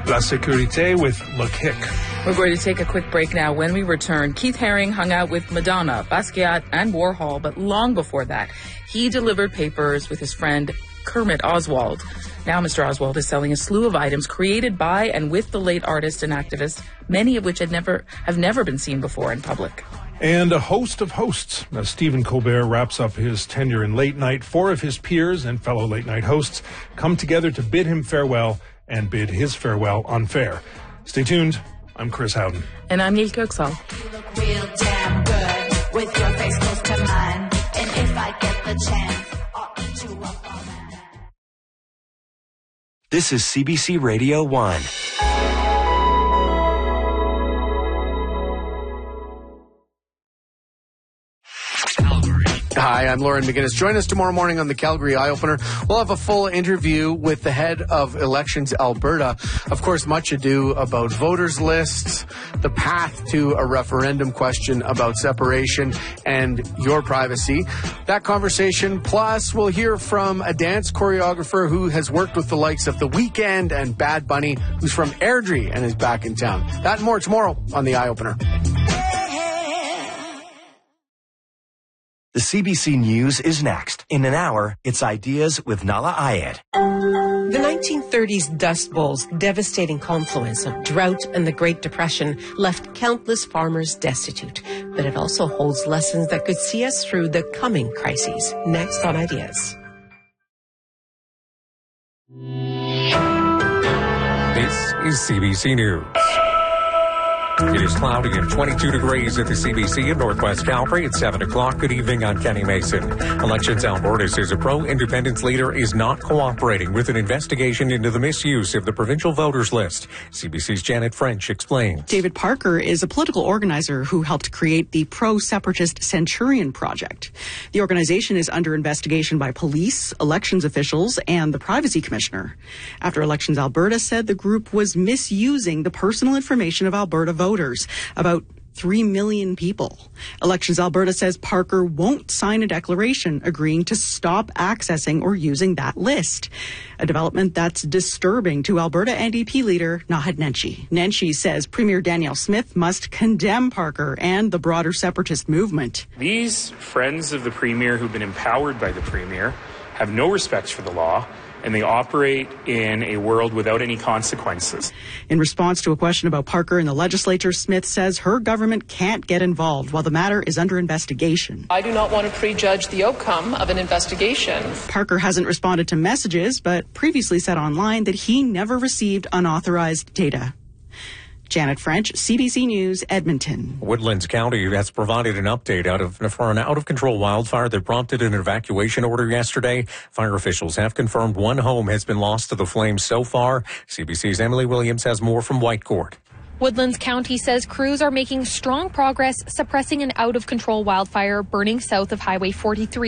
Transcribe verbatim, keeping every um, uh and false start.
La Sécurité with Le Kick. We're going to take a quick break now. When we return, Keith Haring hung out with Madonna, Basquiat, and Warhol, but long before that, he delivered papers with his friend Kermit Oswald. Now Mister Oswald is selling a slew of items created by and with the late artist and activist, many of which had never have never been seen before in public. And a host of hosts. As Stephen Colbert wraps up his tenure in late night, four of his peers and fellow late night hosts come together to bid him farewell and bid his farewell unfair. Stay tuned. I'm Chris Howden. And I'm Neil Kirksall. You look real damn good with your face close to mine. And if I get the chance, I'll eat you up all night. This is C B C Radio one. Hi, I'm Lauren McGinnis. Join us tomorrow morning on the Calgary Eye Opener. We'll have a full interview with the head of Elections Alberta. Of course, much ado about voters lists, the path to a referendum question about separation and your privacy. That conversation, plus we'll hear from a dance choreographer who has worked with the likes of The Weeknd and Bad Bunny, who's from Airdrie and is back in town. That and more tomorrow on the Eye Opener. The C B C News is next. In an hour, it's Ideas with Nala Ayed. The nineteen thirties Dust Bowl's devastating confluence of drought and the Great Depression left countless farmers destitute. But it also holds lessons that could see us through the coming crises. Next on Ideas. This is C B C News. It is cloudy and twenty-two degrees at the C B C in Northwest Calgary at seven o'clock. Good evening, I'm Kenny Mason. Elections Alberta says a pro-independence leader is not cooperating with an investigation into the misuse of the provincial voters list. C B C's Janet French explains. David Parker is a political organizer who helped create the pro-separatist Centurion Project. The organization is under investigation by police, elections officials, and the Privacy Commissioner, after Elections Alberta said the group was misusing the personal information of Alberta voters. Voters, about three million people. Elections Alberta says Parker won't sign a declaration agreeing to stop accessing or using that list, a development that's disturbing to Alberta N D P leader Naheed Nenshi. Nenshi says Premier Danielle Smith must condemn Parker and the broader separatist movement. These friends of the Premier who've been empowered by the Premier have no respect for the law, and they operate in a world without any consequences. In response to a question about Parker in the legislature, Smith says her government can't get involved while the matter is under investigation. I do not want to prejudge the outcome of an investigation. Parker hasn't responded to messages, but previously said online that he never received unauthorized data. Janet French, C B C News, Edmonton. Woodlands County has provided an update out of for an out-of-control wildfire that prompted an evacuation order yesterday. Fire officials have confirmed one home has been lost to the flames so far. C B C's Emily Williams has more from Whitecourt. Woodlands County says crews are making strong progress suppressing an out-of-control wildfire burning south of Highway forty-three.